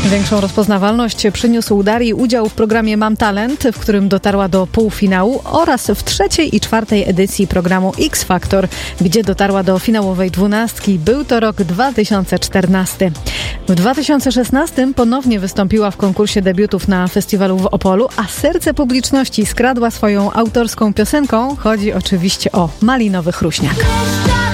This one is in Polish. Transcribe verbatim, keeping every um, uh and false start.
Większą rozpoznawalność przyniósł Darii udział w programie Mam Talent, w którym dotarła do półfinału, oraz w trzeciej i czwartej edycji programu X Factor, gdzie dotarła do finałowej dwunastki. Był to rok dwa tysiące czternasty. W dwa tysiące szesnastym ponownie wystąpiła w konkursie debiutów na festiwalu w Opolu, a serce publiczności skradła swoją autorską piosenką. Chodzi oczywiście o Malinowy Chruśniak.